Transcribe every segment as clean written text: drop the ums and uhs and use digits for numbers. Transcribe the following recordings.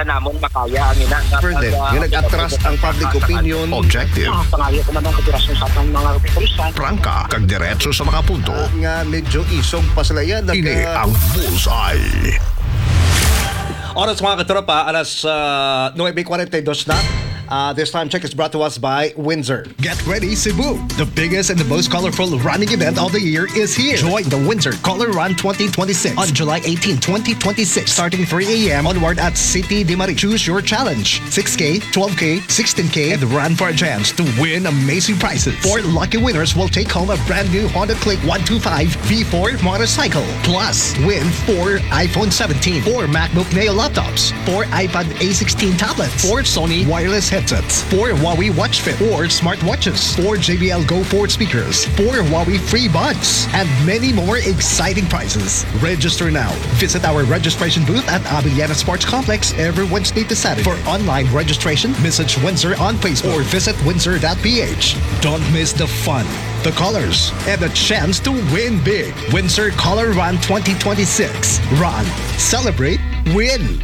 namon makaya ang ina Further, yung nag-atras ang public opinion. Objective, pangayo ko man ang operasyon sa atong mga pulisan. prangka, kag diretso sa mga punto. Nga medyo isog pa sila yan. Ini ang Bullseye. Oras mga katropa, alas 9:42 na. This time check is brought to us by Windsor. Get ready, Cebu! The biggest and the most colorful running event of the year is here. Join the Windsor Color Run 2026 on July 18, 2026, starting 3 a.m. onward at City de Marie. Choose your challenge: 6K, 12K, 16K, and run for a chance to win amazing prizes. 4 lucky winners will take home a brand new Honda Click 125 V4 motorcycle. Plus, win 4 iPhone 17, 4 MacBook Neo laptops, 4 iPad A16 tablets, 4 Sony wireless headsets, 4 Huawei Watch Fit, 4 smartwatches, 4 JBL Go 4 speakers, 4 Huawei free buds, and many more exciting prizes. Register now. Visit our registration booth at Abiliana Sports Complex every Wednesday to Saturday. For online registration, message Windsor on Facebook or visit windsor.ph. Don't miss the fun, the colors, and the chance to win big. Windsor Color Run 2026. Run, celebrate, win!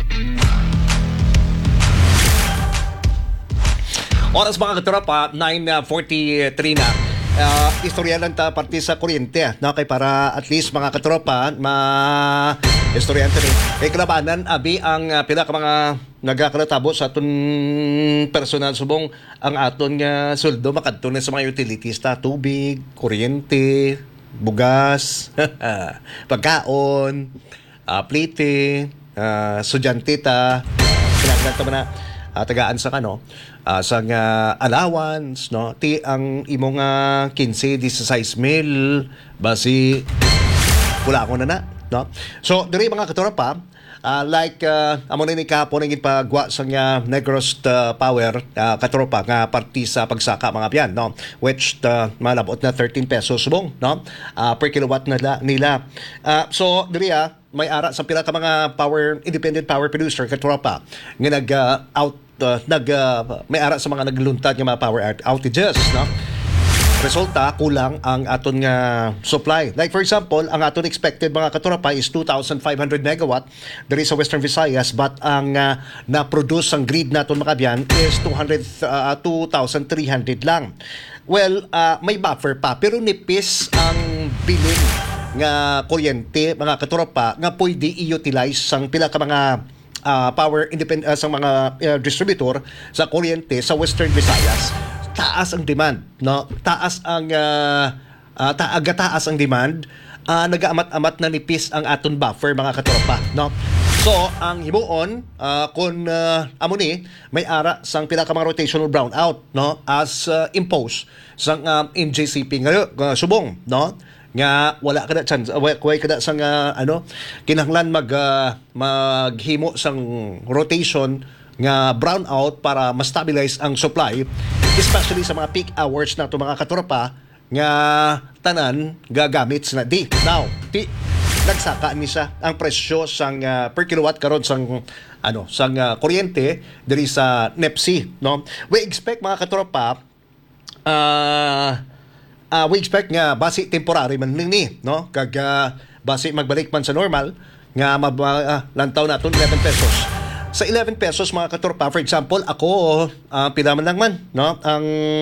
Oras mga katropa, 9:43 na. Istorya lang ta parte sa kuryente, no? Kay para at least mga katropa istoryante ni kay kalabanan abi ang pila ka mga nagakalatabo sa aton personal subong ang aton nga suldo makadto na sa mga utilities ta, tubig, kuryente, bugas, pagkaon, plite, sudyante ta, kinahanglan ta man na tagaan sa kano sang allowance, no, ti ang imong 15-16 mil basi wala ko na, no. So diri mga katropa, like amo ni kahapon ang ipagwa sa nga Negros Power katropa nga parti sa pagsaka mga piyan, no, which malabot na 13 pesos subong, no, per kilowatt nila. So diri may ara sa pila ka mga independent power producer katropa nga may ara sa mga nagluntad nga mga power outages, no. Resulta kulang ang aton nga supply. Like for example, ang aton expected mga katropa is 2,500 megawatt diri sa Western Visayas, but ang na-produce ang grid naton makabiyan is 2,300 lang. Well, may buffer pa pero nipis ang bilin nga kuryente mga katropa nga pwede i-utilize sang pila ka mga power independent sa mga distributor sa kuryente sa Western Visayas. Taas ang demand, no? Taas ang demand, nagaamat-amat na nipis ang aton buffer mga katropa, no? So ang himuon kung amo ni may ara sang pila ka mga rotational brownout, no, as imposed sang NJCP nga subong, no, nga wala kada chance way kada sang kinahanglan maghimo sang rotation nga brownout para ma-stabilize ang supply, especially sa mga peak hours na ito mga katropa nga tanan gagamit na di. Now, nagsaka ni siya ang presyo sang per kilowatt karon sang kuryente diri sa NEPC, no. We expect mga katropa we expect nga basi temporary man ni, no, kag basi magbalik man sa normal nga lantaw naton 11 pesos. Sa 11 pesos mga katropa, for example, ako pila man lang man, no, ang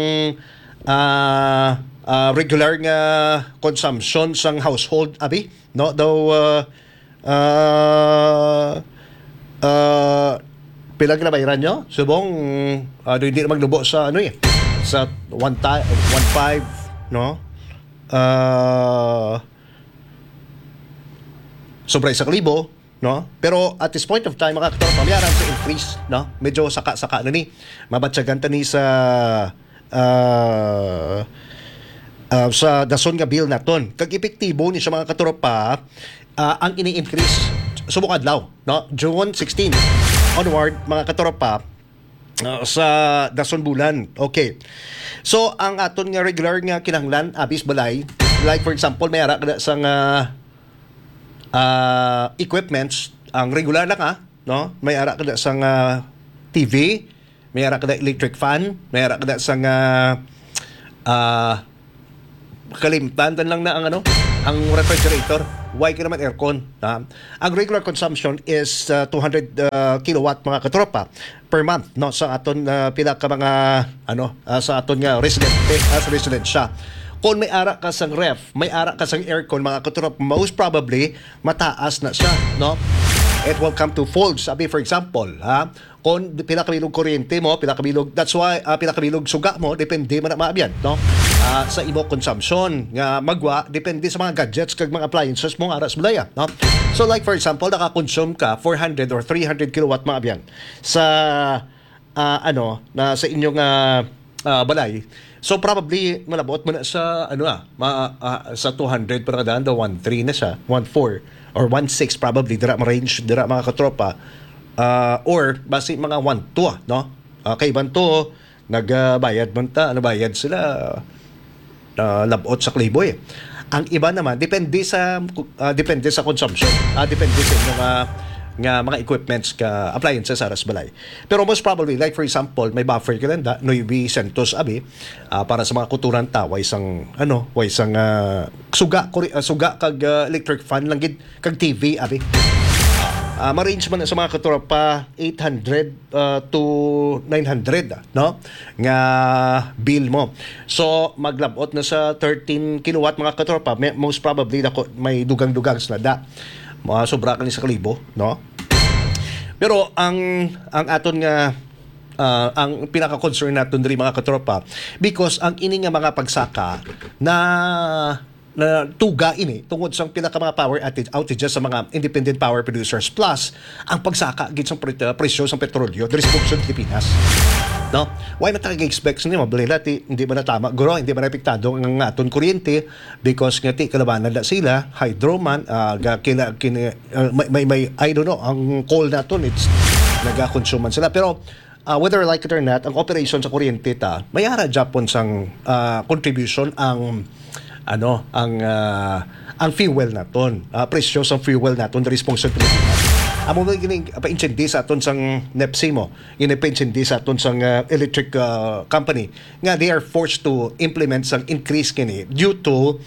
regular nga consumption sang household abi, no, daw pila ginabayaran nyo subong hindi na maglubo sa sa 1.5, no, sobra 1,000, no, pero at this point of time mga katropa pamayaran sa increase, no, medyo saka-saka na ni mabatsagan ta ni sa dason nga bill naton kag epektibo ni sa mga katropa ang ini-increase subong adlaw, no, June 16 onward mga katropa sa dason bulan. Okay. So ang aton nga regular nga kinahanglan abis balay, like for example may ara kada sang equipments ang regular lang no, may ara kada sang TV, may ara kada electric fan, may ara kada sang kalimtan lang na ang refrigerator. Why ka naman aircon? Ang regular consumption is 200 kilowatt mga katropa per month, no, sa aton pila ka mga sa aton nga residente as residensya. Kung may ara ka sang ref, may ara ka sang aircon mga katropa, most probably mataas na siya, no? It will come to folds. Sabi, for example, kung pila kabilog kuryente mo, pila kabilog, that's why pila kabilog suga mo, depende man na maabyan, no? Sa imo consumption nga magwa, depende sa mga gadgets kag mga appliances mo aras bulaya, no? So like for example, naka-consume ka 400 or 300 kilowatt maabyan sa na sa inyong balay. So probably malabot mo na sa sa 200 para kadaan, 1.3 na siya, 1.4 or 1.6 probably dira range dira mga katropa, or basi mga 1.2, no? Kay banto nagbayad man ta, bayad sila labot sa klibo eh. Ang iba naman depende sa consumption, depende sa mga equipments ka appliances aras balay. Pero most probably like for example may buffer ka lang da 9 centos abi para sa mga kuturan ta way sang suga kag electric fan lang gid kag TV abi. Ma-range man sa mga katropa 800 to 900, no, nga bill mo. So maglabot na sa 13 kilowatt mga katropa, most probably may dugang-dugang na da sobra ka ni sa kalibo, no? Pero ang aton nga ang pinaka-concern naton diri mga katropa, because ang ini nga mga pagsaka na tuga ini tungod sa pila ka mga power outages sa mga independent power producers, plus ang pagsaka gid sa presyo sa petrolyo diri sa buksod Pilipinas, no? Why na expect ni mabili lati hindi ba na tama guro, hindi ba na apektado ang aton kuryente because nga ti kalabanan na sila hydro man may I don't know, ang coal naton it's naga-consume man sila. Pero whether like it or not, ang operation sa kuryente may ara Japon sang contribution ang ang fuel naton, presyo sa fuel naton the responsibility. Amo mo gining pa-intindi sa aton sang NEPC mo, pa-intindi sa aton sang electric company nga they are forced to implement sang increase kini due to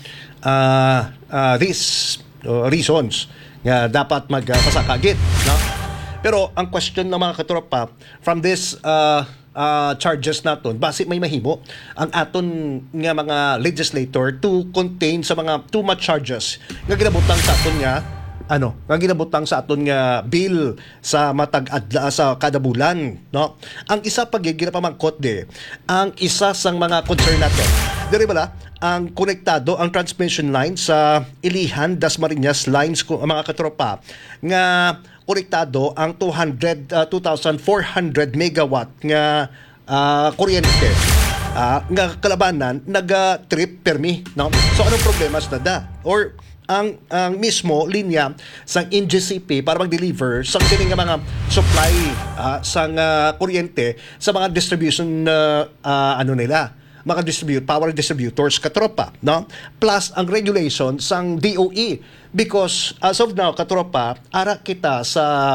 these reasons nga dapat magpasakagit, no? Pero ang question ng mga katropa from this charges naton, base may mahimo ang aton nga mga legislator to contain sa mga too much charges nga ginabutang sa aton nga nga ginabutang sa aton nga bill sa matag adla sa kada bulan, no? Ang isa pag ginapamangkot ang isa sang mga concern naton diri bala ang konektado ang transmission line sa Ilihan Dasmariñas lines ko mga katropa nga konektado ang 2,400 megawatt nga kuryente nga kalabanan naga-trip permi, no? So anong problema sa or ang mismo linya sa NGCP para mag-deliver sa sining mga supply sa kuryente sa mga distribution nila mga power distributors katropa, no? Plus ang regulation sang DOE, because as of now katropa ara kita sa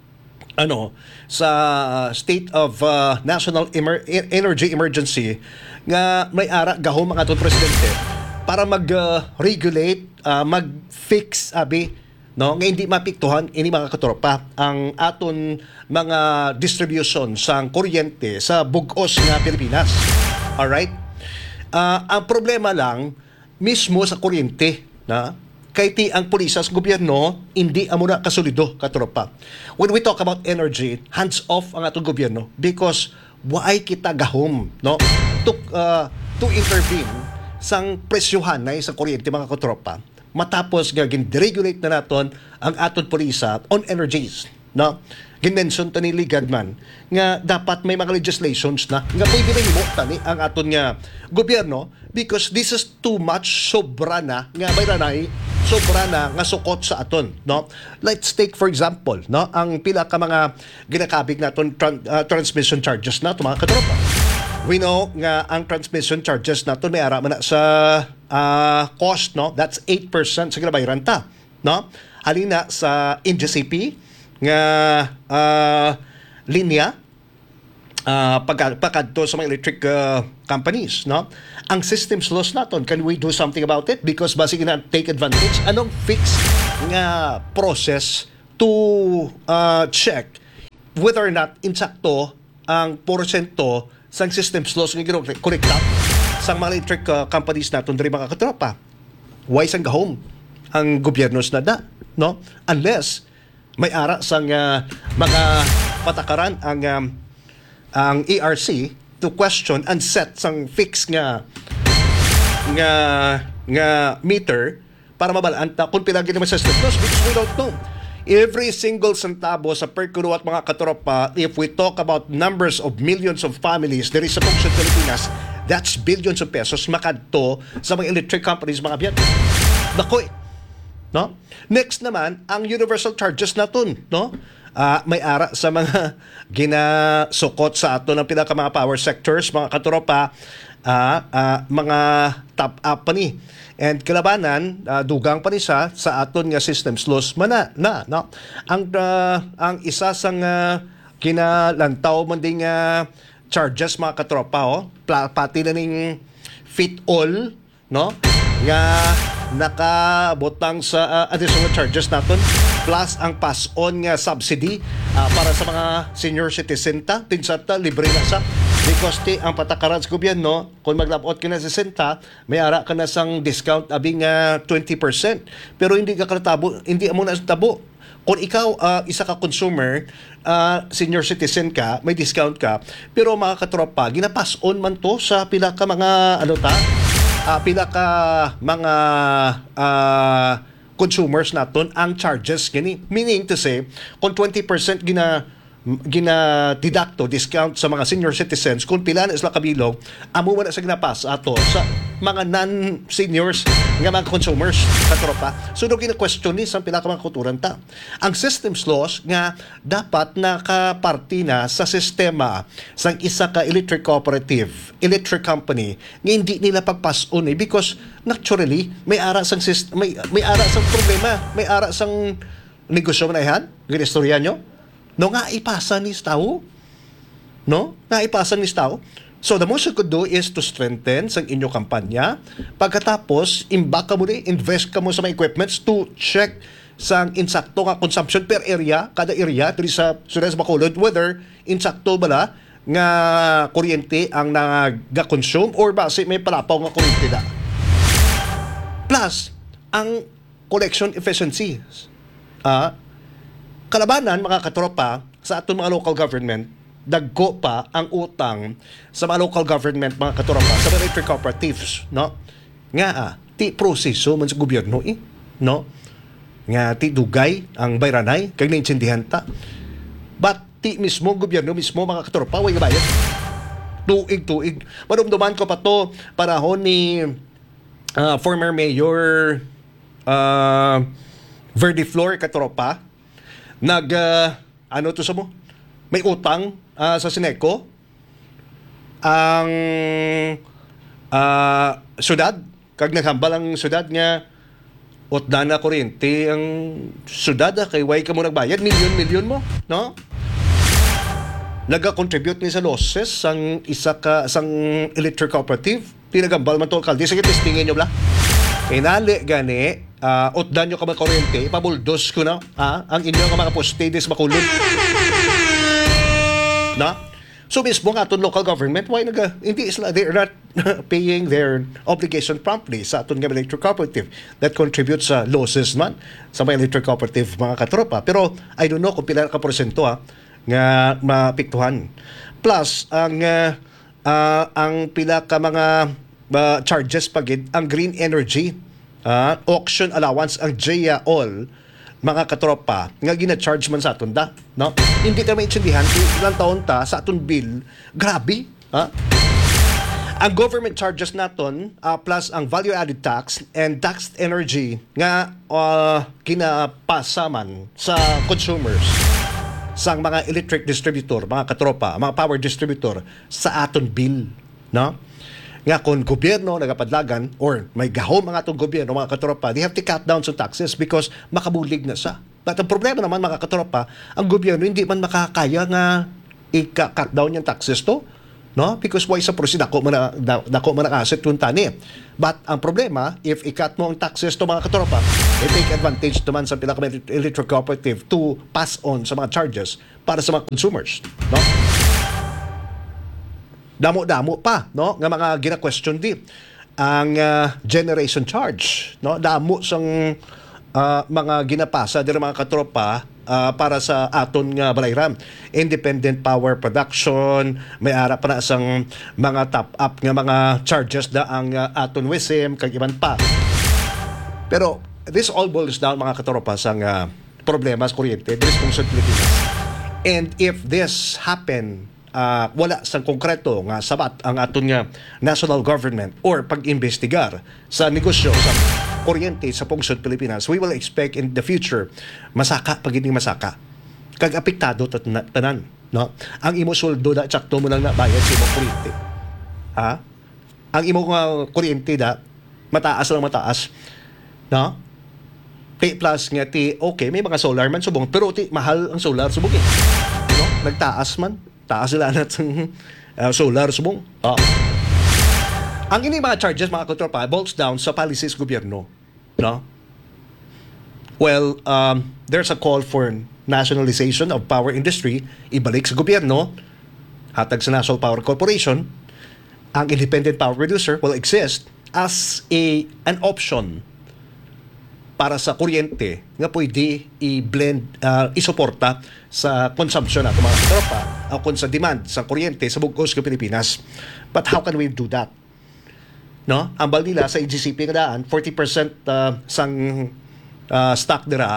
sa state of national energy emergency nga may ara gahom ang aton presidente para mag-regulate, mag-fix no, nga hindi mapiktuhan ini mga katropa ang aton mga distribution sang kuryente sa bug-os nga Pilipinas. Alright? Ang problema lang mismo sa kuryente, na kay ti ang pulisya sa gobyerno hindi amo na kasolido katropa. When we talk about energy, hands off ang atong gobyerno because why kita gahom, no, to intervene sang presyohan na sa kuryente mga katropa matapos nga gin-deregulate na naton ang aton pulisya on energies, no? Ginmention ta ni Ligadman nga dapat may mga legislations na nga pwede na himukta ni ang aton nga gobyerno because this is too much, sobra na nga bayranay, sobra na nga sukot sa aton, no? Let's take for example, no, ang pila ka mga ginakabig naton transmission charges na to mga katropa. We know nga ang transmission charges naton may ara man na sa cost, no? That's 8% sa ginabayaran ta, no? Halina sa NGCP nga linya pagkadto sa mga electric companies, no? Ang systems loss naton, can we do something about it? Because basig na take advantage. Anong fix nga process to check whether or not insakto ang porsyento sang systems loss nga ginokrekta sang mga electric companies naton diri mga katropa? Why sang gahom ang gobyernos na da, no? Unless may ara sang mga patakaran ang ERC to question and set sang fix nga meter para mabalaan ta kung pila gid sa system loss, because we don't know. Every single centavo sa per kilowatt mga katropa, if we talk about numbers of millions of families there is sa buong Pilipinas, that's billions of pesos makadto sa mga electric companies mga biyan. Nakoy, no? Next naman ang universal charges naton, no? May ara sa mga ginasukot sa ato ng pinaka mga power sectors mga katropa, mga top up pa ni. And kalabanan, dugang pa ni sa aton nga systems loss mana na, no? Ang isa sang kinalantaw man ding charges mga katropa, pati na ning fit all, no? Nga nakabotang sa additional charges naton, plus ang pass-on nga subsidy para sa mga senior citizen pinsata libre na sa, because ang patakaran sa gobyerno kung maglapot ka na sa 60, may ara ka na sang discount abing 20%, pero hindi ka katabo, hindi mo na tabo. Kung ikaw isa ka consumer, senior citizen ka, may discount ka, pero mga katropa ginapass on man to sa pila ka mga pila ka mga consumers naton ang charges gini. Meaning to say, kung 20% gina-didacto discount sa mga senior citizens, kung pila na isla kabilog, amo man na sa ginapas ato sa mga non-seniors nga mga consumers katropa. So do gina-question ni sa pila ka mga kulturan ta. Ang systems loss nga dapat nakaparti na sa sistema sang isa ka electric cooperative, electric company nga hindi nila pagpasun because naturally may ara sang may ara sang problema, may ara sang negosyo na ihan, ginistorya nyo. No, nga ipasa ni tao. No? Nga ipasa ni tao. So, the most you could do is to strengthen sa inyong kampanya. Pagkatapos, imbak ka mo rin, invest ka mo sa mga equipments to check sa insakto nga consumption per area, kada area, dito sa Sunes Bacolod, whether insakto bala nga kuryente ang nag-consume or base may palapaw nga kuryente na. Plus, ang collection efficiency. Kalabanan, mga katropa, sa atong mga local government, dagko pa ang utang sa mga local government, mga katropa, sa mga electric cooperatives, no? Nga, ti proseso man sa gobyerno, no? Nga, ti dugay ang bayranay, kag naintindihan ta. But, ti mismo, gobyerno mismo, mga katropa, way bayad. Tuig. Madumduman ko pa to, panahon ni former Mayor Verde Flor, katropa, ano to sa mo? May utang sa Sineco ang syudad, kag naghambal ang syudad nga utdan na kuryente ang syudad kay way ka mo nagbayad milyon mo, no? Naga-contribute ni sa losses sang isa ka sang electric cooperative, pinagambal man to alkalde. Sige, testingin nyo bla. Inali gani, utdan nyo ka mga kuryente, ipabuldos ko na ang inyong mga poste des Bacolod. Na? So mismo nga atong local government, why hindi sila, they're not paying their obligation promptly sa atong electric cooperative that contributes sa losses man sa mga electric cooperative, mga katropa. Pero I don't know kung pila ka porsyento nga mapiktuhan. Plus, ang pila ka mga charges pagid ang green energy, auction allowance, ang JEA all, mga katropa, nga gina-charge man sa aton da, no? Hindi ka maintindihan ilang taon ta sa aton bill, grabe, ang government charges naton, plus ang value added tax and taxed energy nga kinapasaman sa consumers sa mga electric distributor, mga katropa, mga power distributor sa aton bill, no? Nga kung gobyerno nagapadlagan or may gahom mga atong gobyerno, mga katropa, they have to cut down sa taxes because makabulig na sa. At ang problema naman, mga katropa, ang gobyerno hindi man makakaya nga ika-cut down yung taxes to, no? Because why sa proceed dako man ang asset yung tani. But ang problema, if i-cut mo ang taxes to mga katropa, take advantage naman sa pinaka electric cooperative to pass on sa mga charges para sa mga consumers, no? Damo-damo pa, no, nga mga gina-question di ang generation charge, no? Damo sang mga ginapasa diri mga katropa para sa aton nga balayran. Independent power production, may ara pa na sang mga top up nga mga charges da ang aton WISM kag iban pa. Pero this all boils down mga katropa sang problema sa kuryente diri sa Pilipinas. And if this happen, wala sang konkreto nga sabat ang aton nga national government or pag-imbestigar sa negosyo sa kuryente sa pungsod Pilipinas, we will expect in the future masaka pag hindi masaka kag apektado tanan, no? Ang imo sweldo da tsakto mo lang na bayad sa imong kuryente, ha? Ang imo kuryente da mataas lang mataas, no? T plus nga ti okay may mga solar man subong pero ti mahal ang solar subong, no? Nagtaas man taas sila natin solar subong. Ang ini mga charges mga katropa boils down sa policies gobyerno, no? Well, there's a call for nationalization of power industry, ibalik sa gobyerno, hatag sa National Power Corporation. Ang independent power producer will exist as an option para sa kuryente nga pwede i-blend, isuporta sa consumption nato mga katropa o kung sa demand sa kuryente sa bugos ng Pilipinas. But how can we do that? No? Ambal nila sa EGCP nga daan, 40% sang stock dira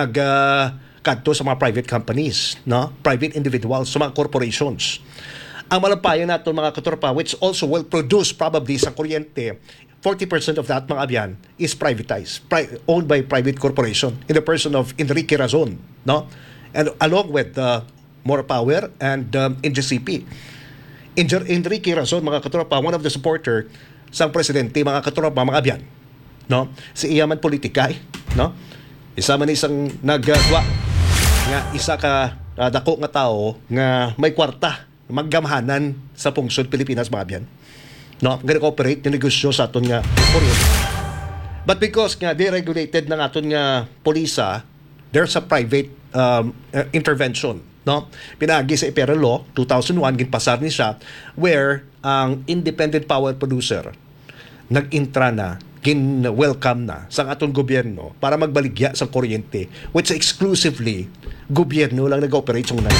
kadto sa mga private companies, no? Private individuals, sa mga corporations. Ang malampayan nato mga katropa, which also will produce probably sa kuryente, 40% of that mga abyan is privatized, owned by private corporation in the person of Enrique Razon, no? And along with More Power and NGCP. Enrique Razon mga katropa, one of the supporter sang presidente mga katropa mga abyan, no? Si iyaman politikay, no? Isa man isang nagwa nga isa ka dako nga tao nga may kwarta maggamhanan sa pungsod Pilipinas mga abyan, no? Gina-cooperate yung negosyo sa aton nga kuryente. But because nga deregulated ng aton nga polisa, there's a private intervention, no? Pinagi sa EPERA Law 2001 ginpasar ni siya where ang independent power producer nag-intra na, gin-welcome na sa atong gobyerno para magbaligya sa kuryente which exclusively gobyerno lang nag-operate sa una.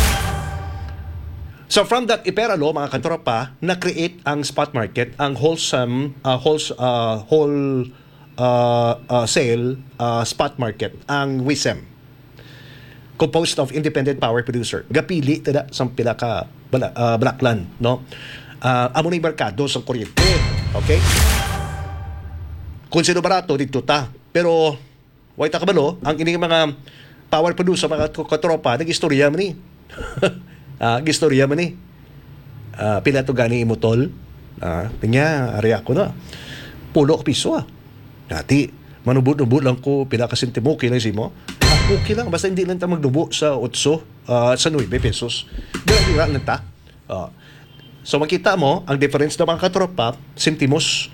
So from that EPERA Law mga katropa, na-create ang spot market, ang wholesale spot market, ang WISM, composed of independent power producer. Gapili tada sa pila ka balaklan, no? Amo na yung merkado sa kuryente, okay? Kung sino barato dito ta, pero wait ta kabalo, ang ining mga power producer mga katropa nag-istorya man ni. Gistorya man ni. Pila to gani imotol. Pinya ari ako na. Pulo piso Dati manubod-ubod lang ko pila ka sentimo kay simo. Okay lang basta hindi lang ta magdubo sa 8 sa 9 pesos. Dira lang ta. So makita mo ang difference ng mga katropa, sentimos.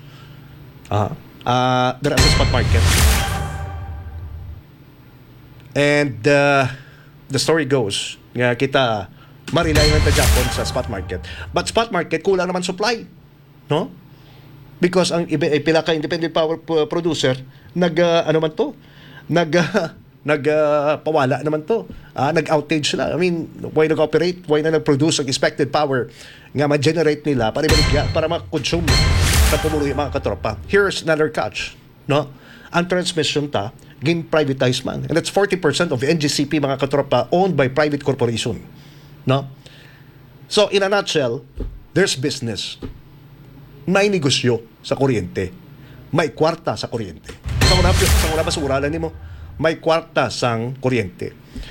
Dira sa spot market. And the story goes nga kita marilay lang ta Japon sa spot market. But spot market kulang naman supply, no? Because ang pila ka independent power producer pawala naman to. Nag-outage sila. I mean, why nag-operate? Why na nag-produce ang expected power nga ma-generate nila para ibaligya, para ma-consume sa pumuloy mga katropa. Here's another catch, no? Ang transmission gin-privatize man. And that's 40% of NGCP mga katropa owned by private corporation, no? So, in a nutshell, there's business. May negosyo sa kuryente. May kwarta sa kuryente. Sa una basuralan nimo, may kwarta sang kuryente.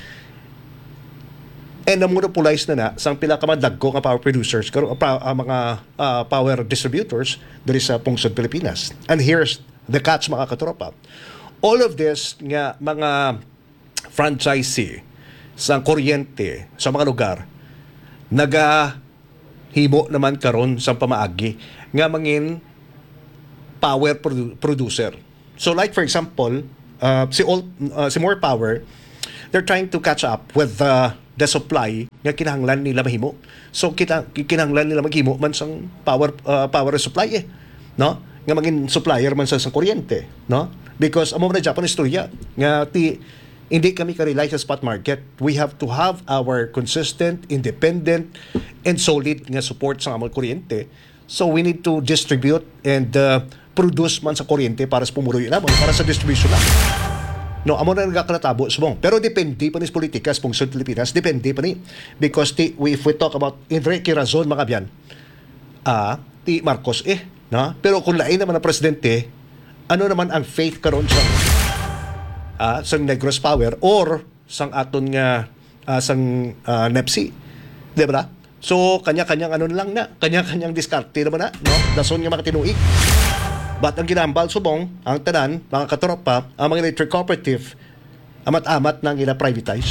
And na-monopolize na sang pila ka madagko nga power producers, mga power distributors diri sa pungsod Pilipinas. And here's the catch mga katropa. All of this nga mga franchisee sa kuryente sa mga lugar himo naman karon sa pamaagi nga mangin power producer. So like for example, si More Power, they're trying to catch up with the supply nga kinahanglan nila mahimo. So kinahanglan nila maghimo man sang power supply no? Nga maging supplier man sa kuryente, no? Because amo na Japanese istorya nga hindi kami ka-rely sa spot market. We have to have our consistent, independent, and solid nga support sa among kuryente. So we need to distribute and produce man sa kuryente para sa pumuloy lamang, para sa distribution lang. No, amo na nagkakatabo subong. Pero depende pa ni politika sa pungsod Pilipinas, depende pa ni. Because if we talk about Enrique Razon, mga biyan, ti Marcos no? Pero kung lain naman ang presidente, ano naman ang faith karon sa Negros Power or sang aton nga sang NEPSI, di ba? So kanya-kanyang ano lang na, kanya-kanyang diskarte naman na, no? Dason nga makatinuig. But ang ginambal subong, ang tanan, mga katropa, ang mga electric cooperative, amat-amat nang ina-privatize.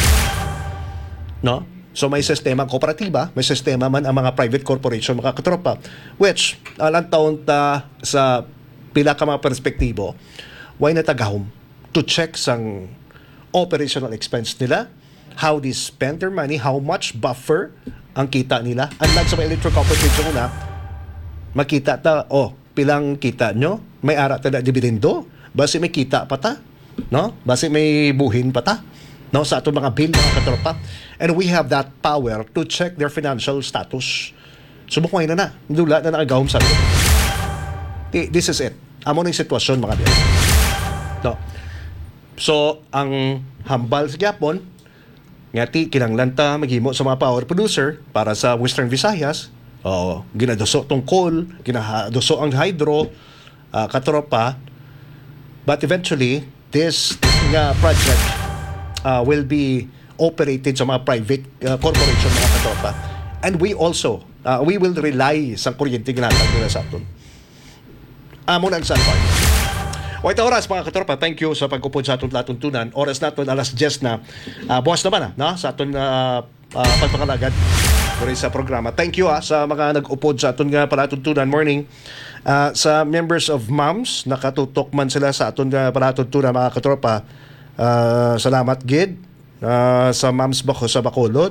No? So may sistema kooperatiba, may sistema man ang mga private corporation, mga katropa, which alang taon sa pila ka mga perspektibo, why natagahom to check sang operational expense nila, how they spend their money, how much buffer ang kita nila. Unlike sa mga electric cooperatives muna, makita pilang kita nyo, may ara ta na dividendo, basi may kita pa ta, no? Basi may buhin pa ta, no? Sa atong mga bill, mga katropa. And we have that power to check their financial status. Subukay na dula na nakagahom sa atin. This is it. Amo na yung sitwasyon, mga biyan. No? So, ang hambal sa Japon, ngati kinanglan ta maghimo sa mga power producer para sa Western Visayas, ginadoso tong coal, ginadoso ang hydro, katropa. But eventually, this project will be operated sa mga private corporation, mga katropa. And we also, we will rely sa kuryente ginatag nila sa aton. Amo na ang sunfire. O ito oras, mga katropa, thank you sa pagkupod sa aton latuntunan. Oras natin, alas 10 na. Buwas naman sa aton pagpakalagad sa programa. Thank you sa mga nag-upod sa aton nga palatuntunan morning. Sa members of MAMS, nakatutok man sila sa aton nga palatuntunan, mga katropa. Salamat gid sa MAMS sa Bacolod.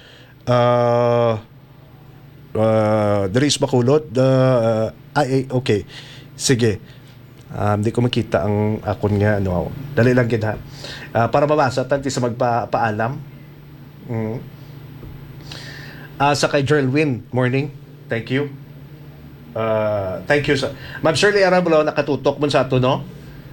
Dries Bacolod. Okay. Sige. Hindi ko makita ang akon nga dali lang gid ha. Para mabasa tanti sa magpaalam. Sa kay Jerlwin, morning. Thank you. Thank you sa Ma'am Shirley Arablo, nakatutok mo sa ato, no?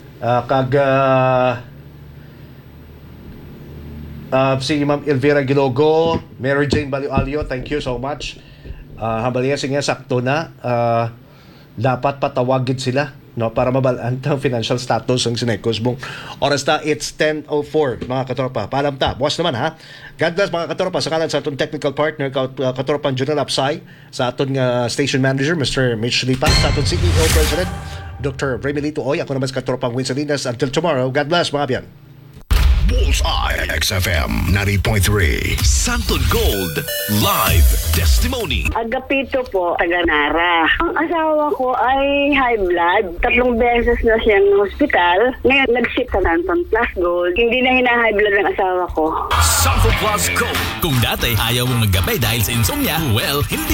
Si Ma'am Elvira Gilogo, Mary Jane Balioalio, thank you so much. Habaliya nga sakto na, dapat patawagid sila, no, para mabalaan ang financial status ng Sinecos Bong. Oras na, it's 10:04, mga katropa. Paalam ta, buwas naman ha. God bless, mga katropa, sa kanan sa atong technical partner, katropa General Apsay, sa atong station manager, Mr. Mitch Lipa, sa atong CEO President, Dr. Bremelito Oy. Ako naman sa katropang Winsalinas. Until tomorrow, God bless, mga biyan. Bullseye XFM 90.3. Santon Gold Live Testimony. Agapito po, taga-Nara. Ang asawa ko ay high blood. 3 beses na siyang hospital. Ngayon, nag-ship sa Santon Plus Gold. Hindi na hina-high blood ng asawa ko. Santon Plus Gold. Kung dati ayaw mong maggabay dahil sa insomnia, well, hindi